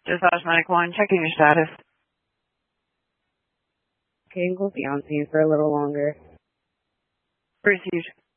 Dispatch Medic 1, checking your status. Okay, we'll be on scene for a little longer. Received.